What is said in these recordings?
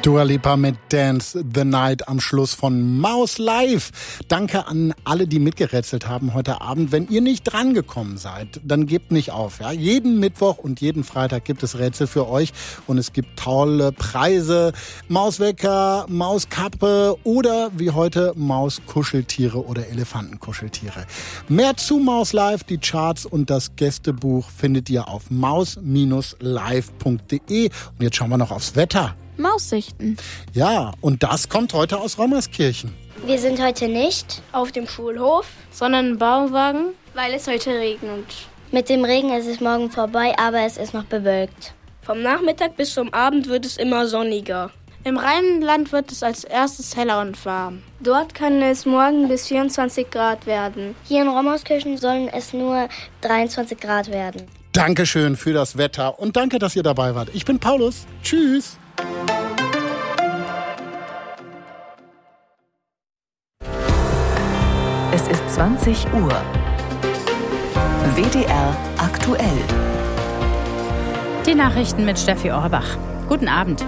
Dua Lipa mit Dance the Night am Schluss von Maus Live. Danke an alle, die mitgerätselt haben heute Abend. Wenn ihr nicht drangekommen seid, dann gebt nicht auf. Ja? Jeden Mittwoch und jeden Freitag gibt es Rätsel für euch und es gibt tolle Preise. Mauswecker, Mauskappe oder wie heute Mauskuscheltiere oder Elefantenkuscheltiere. Mehr zu Maus Live, die Charts und das Gästebuch findet ihr auf maus-live.de. Und jetzt schauen wir noch aufs Wetter. Maussichten. Ja, und das kommt heute aus Rommerskirchen. Wir sind heute nicht auf dem Schulhof, sondern im Bauwagen, weil es heute regnet. Mit dem Regen ist es morgen vorbei, aber es ist noch bewölkt. Vom Nachmittag bis zum Abend wird es immer sonniger. Im Rheinland wird es als erstes heller und warm. Dort kann es morgen bis 24 Grad werden. Hier in Rommerskirchen sollen es nur 23 Grad werden. Dankeschön für das Wetter und danke, dass ihr dabei wart. Ich bin Paulus. Tschüss. Es ist 20 Uhr. WDR aktuell. Die Nachrichten mit Steffi Orbach. Guten Abend.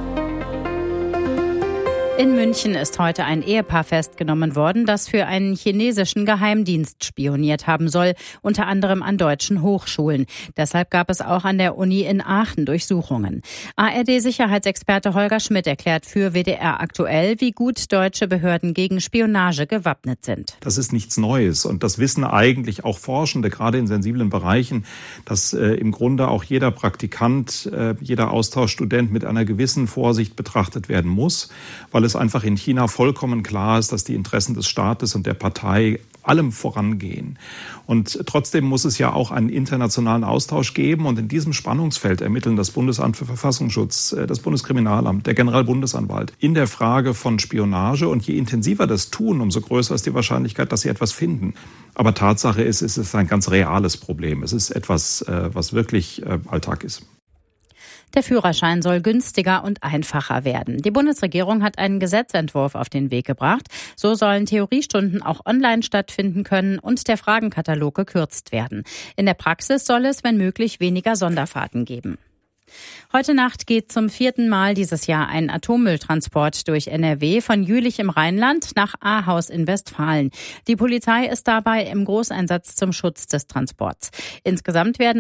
In München ist heute ein Ehepaar festgenommen worden, das für einen chinesischen Geheimdienst spioniert haben soll, unter anderem an deutschen Hochschulen. Deshalb gab es auch an der Uni in Aachen Durchsuchungen. ARD-Sicherheitsexperte Holger Schmidt erklärt für WDR aktuell, wie gut deutsche Behörden gegen Spionage gewappnet sind. Das ist nichts Neues und das wissen eigentlich auch Forschende, gerade in sensiblen Bereichen, dass im Grunde auch jeder Praktikant, jeder Austauschstudent mit einer gewissen Vorsicht betrachtet werden muss, weil es einfach in China vollkommen klar ist, dass die Interessen des Staates und der Partei allem vorangehen. Und trotzdem muss es ja auch einen internationalen Austausch geben. Und in diesem Spannungsfeld ermitteln das Bundesamt für Verfassungsschutz, das Bundeskriminalamt, der Generalbundesanwalt in der Frage von Spionage. Und je intensiver das tun, umso größer ist die Wahrscheinlichkeit, dass sie etwas finden. Aber Tatsache ist, es ist ein ganz reales Problem. Es ist etwas, was wirklich Alltag ist. Der Führerschein soll günstiger und einfacher werden. Die Bundesregierung hat einen Gesetzentwurf auf den Weg gebracht. So sollen Theoriestunden auch online stattfinden können und der Fragenkatalog gekürzt werden. In der Praxis soll es, wenn möglich, weniger Sonderfahrten geben. Heute Nacht geht zum 4. Mal dieses Jahr ein Atommülltransport durch NRW von Jülich im Rheinland nach Ahaus in Westfalen. Die Polizei ist dabei im Großeinsatz zum Schutz des Transports. Insgesamt werden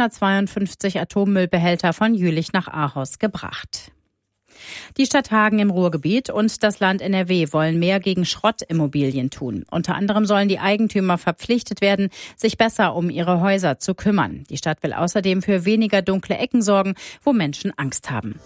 152 Atommüllbehälter von Jülich nach Ahaus gebracht. Die Stadt Hagen im Ruhrgebiet und das Land NRW wollen mehr gegen Schrottimmobilien tun. Unter anderem sollen die Eigentümer verpflichtet werden, sich besser um ihre Häuser zu kümmern. Die Stadt will außerdem für weniger dunkle Ecken sorgen, wo Menschen Angst haben.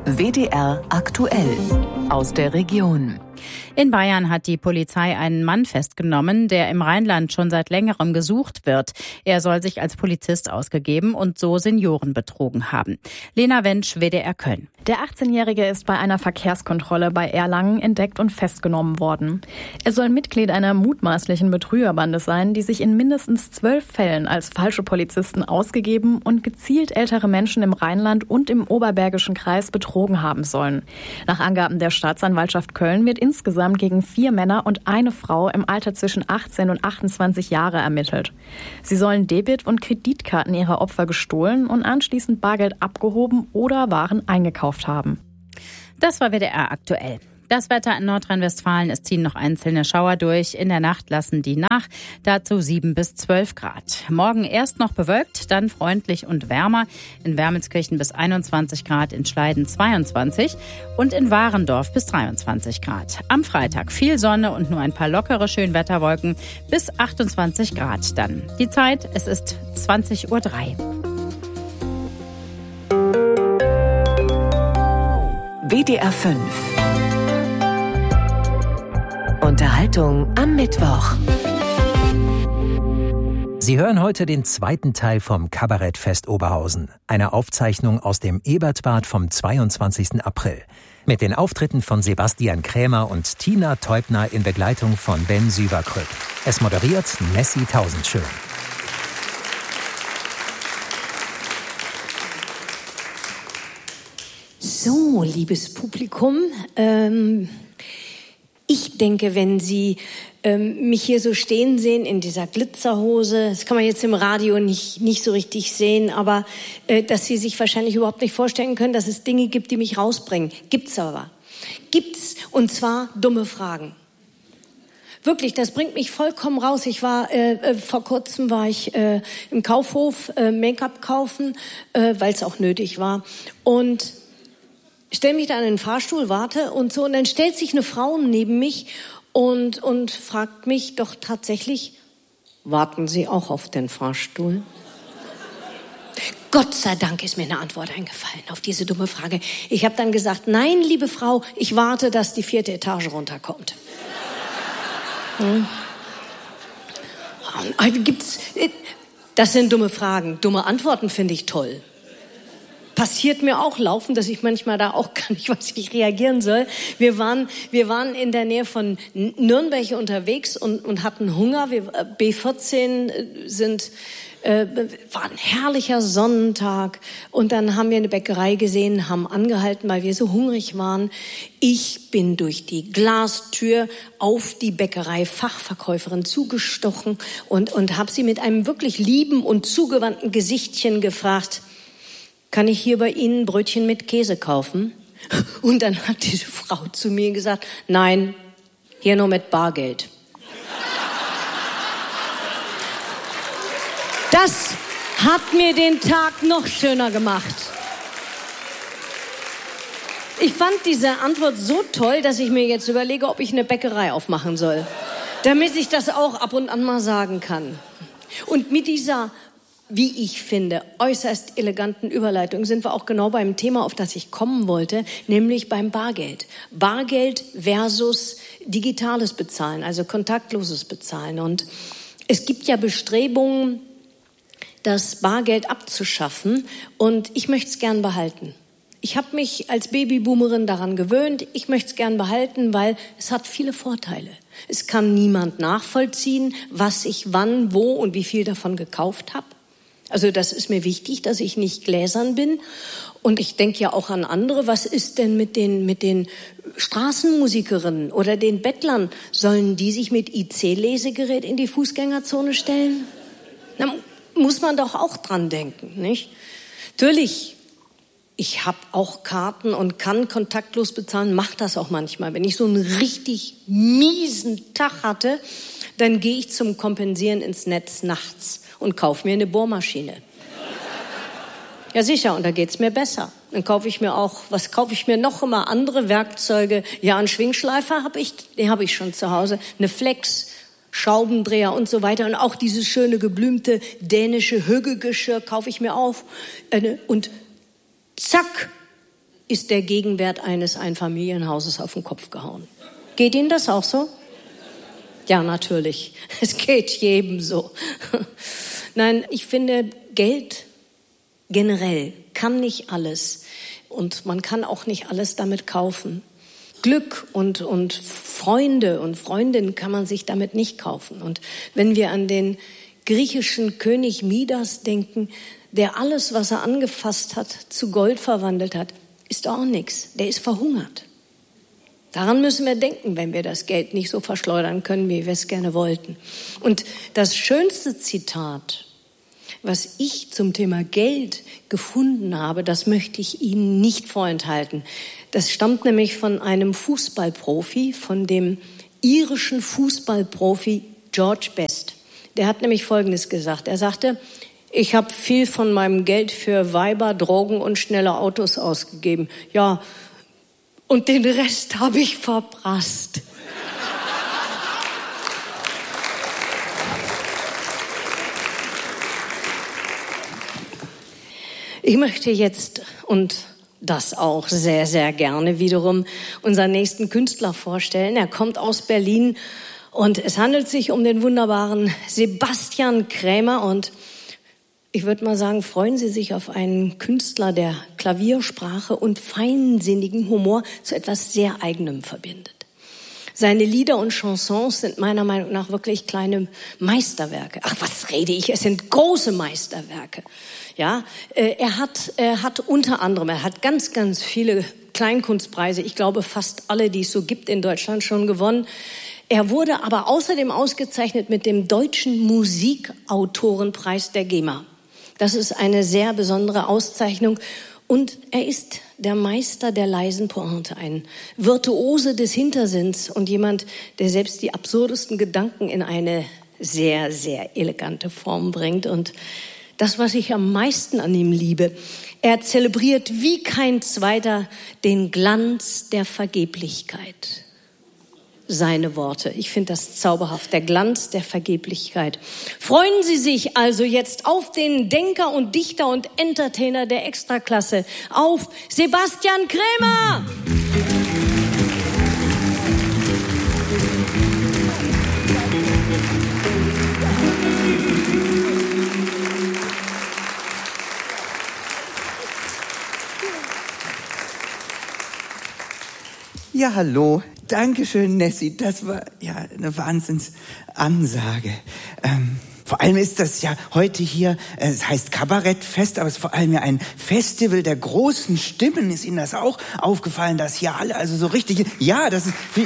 WDR aktuell aus der Region. In Bayern hat die Polizei einen Mann festgenommen, der im Rheinland schon seit längerem gesucht wird. Er soll sich als Polizist ausgegeben und so Senioren betrogen haben. Lena Wensch, WDR Köln. Der 18-Jährige ist bei einer Verkehrskontrolle bei Erlangen entdeckt und festgenommen worden. Er soll Mitglied einer mutmaßlichen Betrügerbande sein, die sich in mindestens 12 Fällen als falsche Polizisten ausgegeben und gezielt ältere Menschen im Rheinland und im Oberbergischen Kreis betrogen haben sollen. Nach Angaben der Staatsanwaltschaft Köln wird insgesamt gegen 4 Männer und eine Frau im Alter zwischen 18 und 28 Jahre ermittelt. Sie sollen Debit- und Kreditkarten ihrer Opfer gestohlen und anschließend Bargeld abgehoben oder Waren eingekauft haben. Das war WDR aktuell. Das Wetter in Nordrhein-Westfalen, es ziehen noch einzelne Schauer durch. In der Nacht lassen die nach, dazu 7 bis 12 Grad. Morgen erst noch bewölkt, dann freundlich und wärmer. In Wermelskirchen bis 21 Grad, in Schleiden 22 und in Warendorf bis 23 Grad. Am Freitag viel Sonne und nur ein paar lockere Schönwetterwolken bis 28 Grad dann. Die Zeit, es ist 20:03 Uhr. WDR 5. Unterhaltung am Mittwoch. Sie hören heute den zweiten Teil vom Kabarettfest Oberhausen. Eine Aufzeichnung aus dem Ebertbad vom 22. April. Mit den Auftritten von Sebastian Krämer und Tina Teubner in Begleitung von Ben Süberkrüpp. Es moderiert Nessie Tausendschön. So, liebes Publikum, ich denke, wenn Sie mich hier so stehen sehen in dieser Glitzerhose, das kann man jetzt im Radio nicht so richtig sehen, aber dass Sie sich wahrscheinlich überhaupt nicht vorstellen können, dass es Dinge gibt, die mich rausbringen. Gibt's aber. Gibt's, und zwar dumme Fragen. Wirklich, das bringt mich vollkommen raus. Ich war vor kurzem im Kaufhof Make-up kaufen, weil es auch nötig war. Und stell mich da in den Fahrstuhl, warte und so. Und dann stellt sich eine Frau neben mich und fragt mich doch tatsächlich: Warten Sie auch auf den Fahrstuhl? Gott sei Dank ist mir eine Antwort eingefallen auf diese dumme Frage. Ich habe dann gesagt: Nein, liebe Frau, ich warte, dass die 4. Etage runterkommt. Das sind dumme Fragen. Dumme Antworten finde ich toll. Passiert mir auch laufend, dass ich manchmal da auch gar nicht weiß, wie ich reagieren soll. Wir waren in der Nähe von Nürnberg unterwegs und hatten Hunger. B14 war ein herrlicher Sonnentag. Und dann haben wir eine Bäckerei gesehen, haben angehalten, weil wir so hungrig waren. Ich bin durch die Glastür auf die Bäckerei-Fachverkäuferin zugestochen und habe sie mit einem wirklich lieben und zugewandten Gesichtchen gefragt: Kann ich hier bei Ihnen Brötchen mit Käse kaufen? Und dann hat diese Frau zu mir gesagt: Nein, hier nur mit Bargeld. Das hat mir den Tag noch schöner gemacht. Ich fand diese Antwort so toll, dass ich mir jetzt überlege, ob ich eine Bäckerei aufmachen soll, damit ich das auch ab und an mal sagen kann. Und mit dieser, wie ich finde, äußerst eleganten Überleitung sind wir auch genau beim Thema, auf das ich kommen wollte, nämlich beim Bargeld. Bargeld versus digitales Bezahlen, also kontaktloses Bezahlen. Und es gibt ja Bestrebungen, das Bargeld abzuschaffen, und ich möchte es gern behalten. Ich habe mich als Babyboomerin daran gewöhnt, ich möchte es gern behalten, weil es hat viele Vorteile. Es kann niemand nachvollziehen, was ich wann, wo und wie viel davon gekauft habe. Also das ist mir wichtig, dass ich nicht gläsern bin. Und ich denke ja auch an andere. Was ist denn mit den Straßenmusikerinnen oder den Bettlern? Sollen die sich mit IC-Lesegerät in die Fußgängerzone stellen? Na, muss man doch auch dran denken, nicht? Natürlich, ich habe auch Karten und kann kontaktlos bezahlen, mache das auch manchmal. Wenn ich so einen richtig miesen Tag hatte, dann gehe ich zum Kompensieren ins Netz nachts und kaufe mir eine Bohrmaschine. Ja sicher, und da geht's mir besser. Dann kaufe ich mir auch, was kaufe ich mir noch immer? Andere Werkzeuge. Ja, einen Schwingschleifer den habe ich schon zu Hause. Eine Flex, Schraubendreher und so weiter. Und auch dieses schöne geblümte dänische Hüggegeschirr kaufe ich mir auf. Und zack, ist der Gegenwert eines Einfamilienhauses auf den Kopf gehauen. Geht Ihnen das auch so? Ja, natürlich. Es geht jedem so. Nein, ich finde, Geld generell kann nicht alles. Und man kann auch nicht alles damit kaufen. Glück und Freunde und Freundinnen kann man sich damit nicht kaufen. Und wenn wir an den griechischen König Midas denken, der alles, was er angefasst hat, zu Gold verwandelt hat, ist auch nichts. Der ist verhungert. Daran müssen wir denken, wenn wir das Geld nicht so verschleudern können, wie wir es gerne wollten. Und das schönste Zitat, was ich zum Thema Geld gefunden habe, das möchte ich Ihnen nicht vorenthalten. Das stammt nämlich von einem Fußballprofi, von dem irischen Fußballprofi George Best. Der hat nämlich Folgendes gesagt. Er sagte: Ich habe viel von meinem Geld für Weiber, Drogen und schnelle Autos ausgegeben. Ja, und den Rest habe ich verprasst. Ich möchte jetzt, und das auch sehr, sehr gerne wiederum, unseren nächsten Künstler vorstellen. Er kommt aus Berlin und es handelt sich um den wunderbaren Sebastian Krämer. Und ich würde mal sagen, freuen Sie sich auf einen Künstler, der Klaviersprache und feinsinnigen Humor zu etwas sehr Eigenem verbindet. Seine Lieder und Chansons sind meiner Meinung nach wirklich kleine Meisterwerke. Ach, was rede ich? Es sind große Meisterwerke. Ja, er hat unter anderem, er hat ganz, ganz viele Kleinkunstpreise. Ich glaube, fast alle, die es so gibt in Deutschland, schon gewonnen. Er wurde aber außerdem ausgezeichnet mit dem Deutschen Musikautorenpreis der GEMA. Das ist eine sehr besondere Auszeichnung. Und er ist der Meister der leisen Pointe, ein Virtuose des Hintersinns und jemand, der selbst die absurdesten Gedanken in eine sehr, sehr elegante Form bringt. Und das, was ich am meisten an ihm liebe, er zelebriert wie kein zweiter den Glanz der Vergeblichkeit. Seine Worte. Ich finde das zauberhaft, der Glanz der Vergeblichkeit. Freuen Sie sich also jetzt auf den Denker und Dichter und Entertainer der Extraklasse, auf Sebastian Krämer! Ja, hallo. Dankeschön, Nessie. Das war ja eine Wahnsinnsansage. Vor allem ist das ja heute hier, es heißt Kabarettfest, aber es ist vor allem ja ein Festival der großen Stimmen. Ist Ihnen das auch aufgefallen, dass hier alle, also so richtig, ja, das ist wie,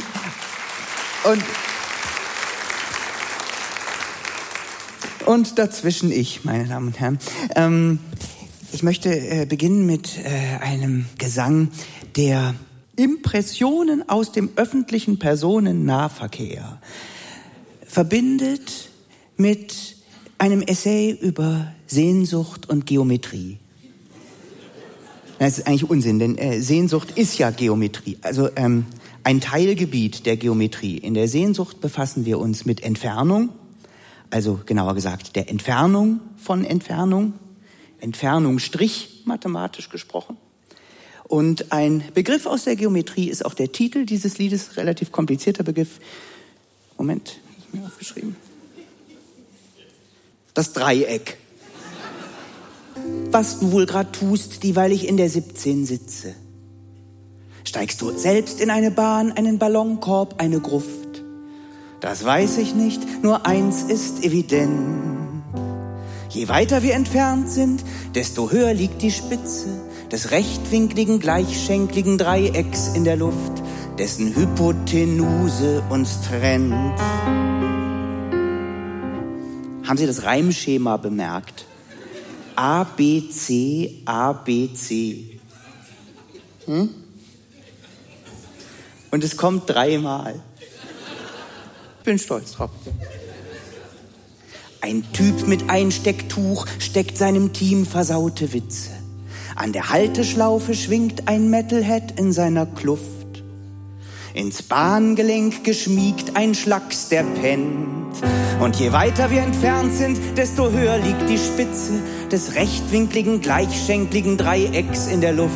und dazwischen ich, meine Damen und Herren. Ich möchte beginnen mit einem Gesang, der Impressionen aus dem öffentlichen Personennahverkehr verbindet mit einem Essay über Sehnsucht und Geometrie. Das ist eigentlich Unsinn, denn Sehnsucht ist ja Geometrie, also ein Teilgebiet der Geometrie. In der Sehnsucht befassen wir uns mit Entfernung, also genauer gesagt der Entfernung von Entfernung, Entfernung Strich, mathematisch gesprochen. Und ein Begriff aus der Geometrie ist auch der Titel dieses Liedes, relativ komplizierter Begriff. Moment, ist mir aufgeschrieben. Das Dreieck. Was du wohl grad tust, dieweil ich in der 17 sitze. Steigst du selbst in eine Bahn, einen Ballonkorb, eine Gruft? Das weiß ich nicht, nur eins ist evident. Je weiter wir entfernt sind, desto höher liegt die Spitze des rechtwinkligen, gleichschenkligen Dreiecks in der Luft, dessen Hypotenuse uns trennt. Haben Sie das Reimschema bemerkt? A, B, C, A, B, C. Und es kommt 3-mal. Ich bin stolz drauf. Ein Typ mit Einstecktuch steckt seinem Team versaute Witze. An der Halteschlaufe schwingt ein Metalhead in seiner Kluft. Ins Bahngelenk geschmiegt ein Schlacks, der pennt. Und je weiter wir entfernt sind, desto höher liegt die Spitze des rechtwinkligen, gleichschenkligen Dreiecks in der Luft,